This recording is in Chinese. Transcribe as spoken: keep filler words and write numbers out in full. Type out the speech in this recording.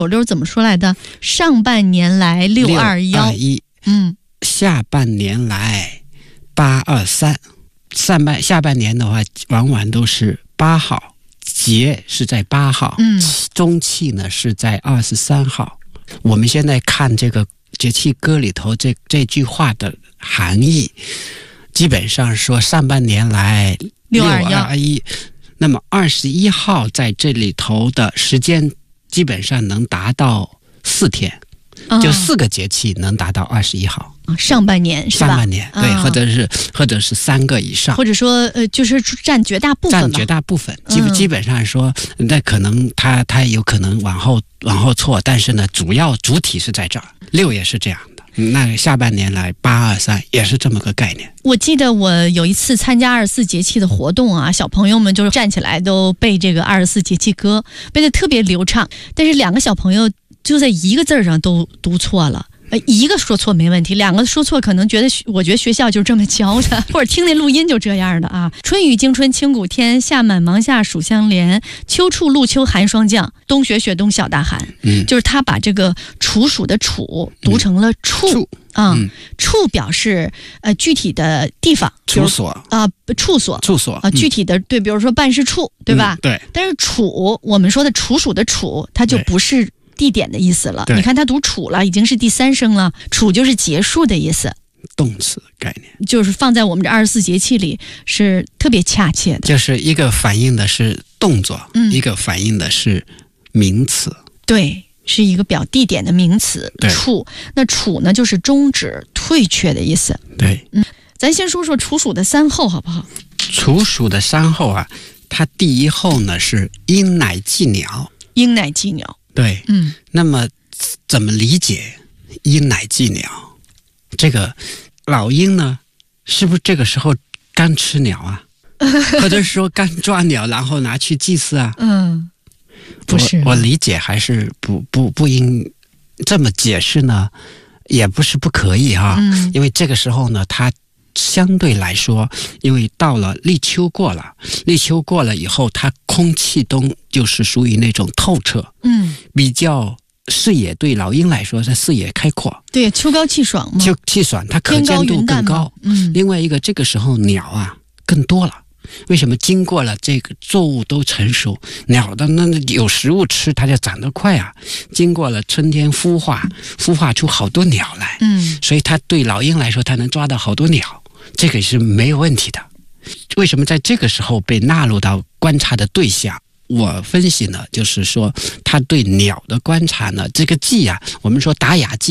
九六怎么说来的？上半年来六二幺，嗯， 下半年来八二三。上半下半年的话，往往都是八号，节是在八号， 嗯， 中气呢是在二十三号。我们现在看这个节气歌里头这这句话的含义，基本上说上半年来六二一，那么二十一号在这里头的时间基本上能达到四天，哦、就四个节气能达到二十一号。 上半年是吧？ 上半年对、哦，或者是或者是三个以上， 或者说呃，就是占绝大部分吧， 占绝大部分。基本、嗯、基本上说，那可能它它有可能往后往后错，但是呢，主要主体是在这儿。六也是这样的，那下半年来八二三也是这么个概念。 我记得我有一次参加二十四节气的活动啊，小朋友们就是站起来都背这个二十四节气歌，背得特别流畅，但是两个小朋友就在一个字上都读错了。呃，一个说错没问题，两个说错可能觉得，我觉得学校就这么教的，或者听那录音就这样的啊。春雨惊春清谷天，夏满芒夏暑相连，秋处露秋寒霜降，冬雪雪冬小大寒。嗯，就是他把这个处暑的处读成了处。啊、嗯，处表示呃具体的地方， 处所啊、呃，处所， 处所啊、呃，具体的、嗯、对，比如说办事处，对吧？ 嗯、对。 但是处，我们说的处暑的处，它就不是地点的意思了。你看它读处了，已经是第三声了，处就是结束的意思。 动词概念， 就是放在我们这二十四节气里是特别恰切的。 就是一个反映的是动作，嗯、一个反映的是名词。 对。是一个表地点的名词，处。那处呢，就是终止、退却的意思。 对， 嗯，咱先说说处暑的三候，好不好？ 处暑的三候啊，它第一候呢是鹰乃寄鸟。 鹰乃寄鸟， 对，嗯。那么怎么理解鹰乃寄鸟？这个老鹰呢，是不是这个时候刚吃鸟啊？或者说刚抓鸟，然后拿去祭祀啊？ 嗯。不是， 我, 我理解还是不不不应这么解释呢，也不是不可以哈、嗯，因为这个时候呢，它相对来说，因为到了立秋过了，立秋过了以后，它空气都就是属于那种透彻， 嗯， 比较视野对老鹰来说，它视野开阔， 对，秋高气爽嘛， 就气爽，它可见度更高， 嗯， 另外一个这个时候鸟啊更多了。为什么经过了这个作物都成熟，鸟的那有食物吃，它就长得快啊。经过了春天孵化，孵化出好多鸟来， 嗯， 所以它对老鹰来说，它能抓到好多鸟，这个是没有问题的。为什么在这个时候被纳入到观察的对象？我分析呢，就是说，他对鸟的观察呢，这个记啊，我们说打雅记。